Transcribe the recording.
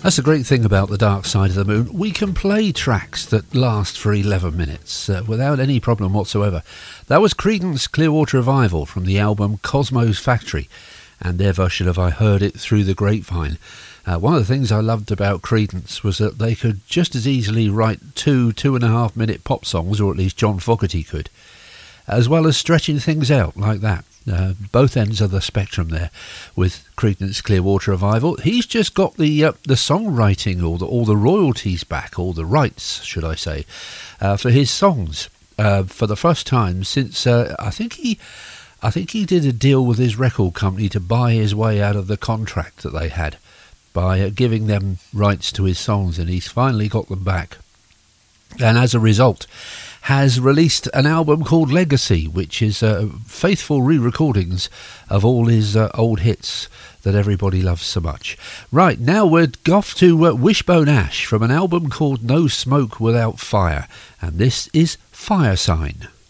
That's the great thing about the Dark Side of the Moon. We can play tracks that last for 11 minutes without any problem whatsoever. That was Creedence Clearwater Revival from the album Cosmo's Factory and their version of I Heard It Through the Grapevine. One of the things I loved about Creedence was that they could just as easily write 2.5 minute pop songs, or at least John Fogerty could, as well as stretching things out like that. Both ends of the spectrum there with Creedence Clearwater Revival. He's just got the songwriting or the royalties back, or the rights, should I say, for his songs for the first time since I think he did a deal with his record company to buy his way out of the contract that they had by giving them rights to his songs, and he's finally got them back. And as a result, has released an album called Legacy, which is faithful re-recordings of all his old hits that everybody loves so much. Right, now we're off to Wishbone Ash from an album called No Smoke Without Fire, and this is Fire Sign.